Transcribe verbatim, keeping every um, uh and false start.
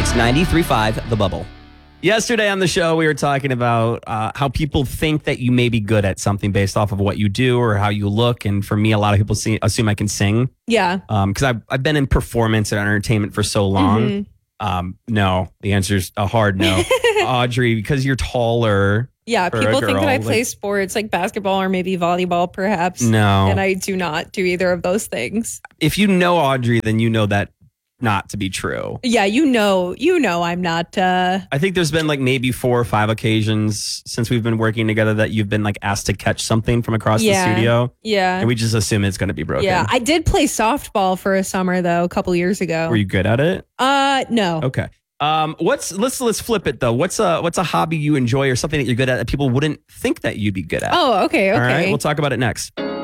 It's ninety-three point five The Bubble. Yesterday on the show, we were talking about uh, how people think that you may be good at something based off of what you do or how you look. And for me, a lot of people see, assume I can sing. Yeah. Um, because I've, I've been in performance and entertainment for so long. Mm-hmm. Um, no, the answer is a hard no. Audrey, because you're taller. Yeah, for a people think that girl, I play like- sports like basketball or maybe volleyball, perhaps. No. And I do not do either of those things. If you know Audrey, then you know that not to be true. Yeah, you know, you know, I'm not. Uh, I think there's been like maybe four or five occasions since we've been working together that you've been like asked to catch something from across Yeah. the studio. yeah. And we just assume it's going to be broken. Yeah. I did play softball for a summer, though, a couple years ago. Were you good at it? Uh, no. Okay. Um, what's let's let's flip it though. What's a what's a hobby you enjoy or something that you're good at that people wouldn't think that you'd be good at? Oh, okay. Okay. All right, we'll talk about it next.